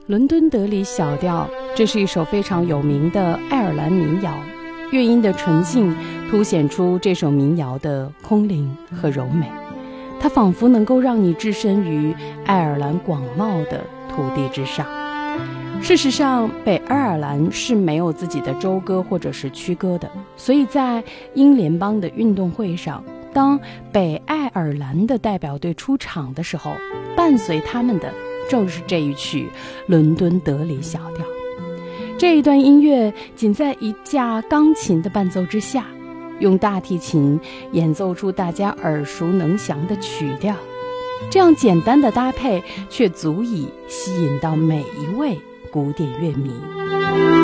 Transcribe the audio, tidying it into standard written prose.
伦敦德里小调，这是一首非常有名的爱尔兰民谣，乐音的纯净凸显出这首民谣的空灵和柔美，它仿佛能够让你置身于爱尔兰广袤的土地之上。事实上，北爱尔兰是没有自己的州歌或者是区歌的，所以在英联邦的运动会上，当北爱尔兰的代表队出场的时候，伴随他们的正是这一曲伦敦德里小调。这一段音乐仅在一架钢琴的伴奏之下，用大提琴演奏出大家耳熟能详的曲调，这样简单的搭配却足以吸引到每一位古典乐迷。